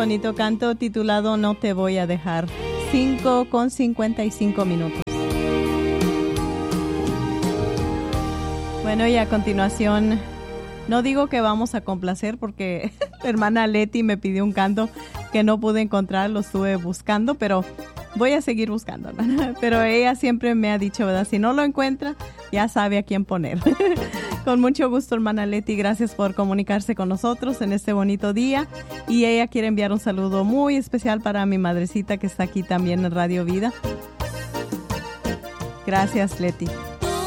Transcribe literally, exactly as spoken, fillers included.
bonito canto titulado No te voy a dejar. cinco con cincuenta y cinco minutos. Bueno, y a continuación, no digo que vamos a complacer porque la hermana Leti me pidió un canto que no pude encontrar, lo estuve buscando, pero voy a seguir buscando, hermana. Pero ella siempre me ha dicho, ¿verdad? Si no lo encuentra, ya sabe a quién poner. Con mucho gusto, hermana Leti, gracias por comunicarse con nosotros en este bonito día. Y ella quiere enviar un saludo muy especial para mi madrecita que está aquí también en Radio Vida. Gracias, Leti.